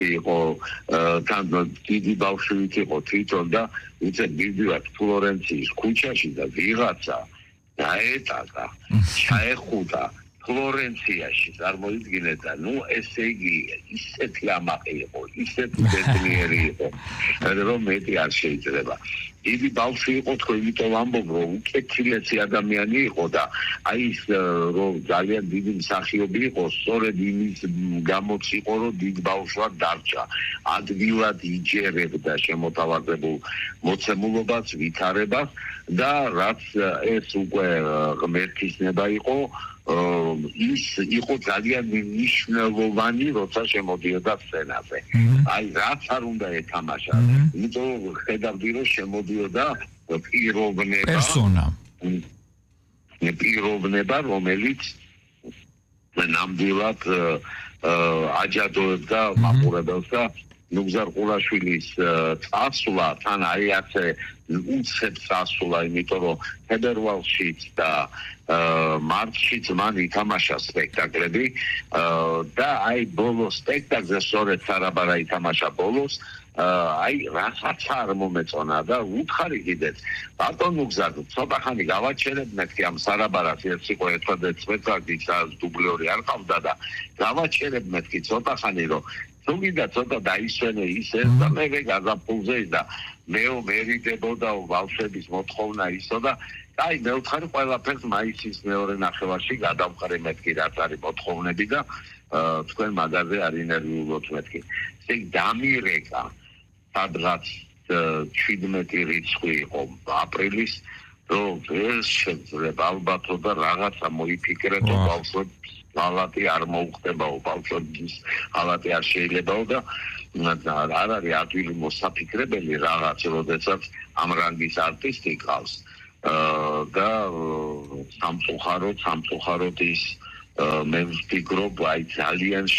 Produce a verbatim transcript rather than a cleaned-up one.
იყო თან დიდი ბავშვით იყო თვითონ და უცებ მივდივართ ფლორენციის ქუჩაში და ვიღაცა დაეტაკა ჩაეხუტა ფლორენციაში წარმოიდგინეთ და ნუ ესე იგი ისეთი ამაყი იყო ისეთი ბედნიერი იყო რომ მეტი არ შეიძლება დიდი ბავშვი იყო თქვენ იმიტომ ამბობ რომ უკეთილესი ადამიანი იყო და აი ის რომ ძალიან დიდი მსახიობი იყო სწორედ იმის გამოც იყო რომ დიდ ბავშვად დარჩა ადვილად იჯერებდა შემოთავაზებულ მოცემულობას ვითარებას და რაც ეს უკვე ღმერთისნება იყო ის იყო ძალიან მნიშვნელოვანი როცა შემოდიოდა სცენაზე აი რაც არ უნდა ეთამაშა იმიტომ ხედავდი რომ შემოდიოდა პიროვნება პერსონა პიროვნება რომელიც ნამდვილად აჯადოებდა მაყურებელს და ნუგზარ ყულაშვილის წასვლა თან აი ასე უცებ წასვლა იმიტომ რომ ფედერვალშიც და მარტშიც მან ითამაშა სპექტაკლები და აი ბოლოს სპექტაკლზე სწორედ სარაბარა ითამაშა ბოლოს აი რასაც არ მომეწონა და უთხარი კიდეც ბატონ ნუგზარ ცოტა ხანი გავაჩერებ მეთქი ამ სარაბარას ერთ იყო ერთადერთ სპექტაკლიც დუბლორი არ ყავდა და გავაჩერებ მეთქი ცოტა ხანი რომ თუმცა ცოტა დაისვენე ისე და მე გაზაფხულზე და მეო მერიდებოდა ბავშვების მოთხოვნა ისო და აი მე ვთხარი ყველაფერს მაისის მეორე ნახევარში გადავყარე მეთქი რაც არის მოთხოვნები და თქვენ მაგაზე არ ინერვიულობთ მეთქი ესე დამირეკა სადღაც შვიდმეტი რიცხვი იყო აპრილის რომ ეს შეიძლება ალბათო და რაღაცა მოიფიქრეთო ბავშვებს ღალატი არ მოუხდებაო ბავშვების ღალატი არ შეიძლებაო და არ არის ადვილი მოსაფიქრებელი რაღაც როდესაც ამ რანგის არტისტი ყავს და სამწუხაროდ სამწუხაროდ ის მე ვფიქრობ აი ძალიან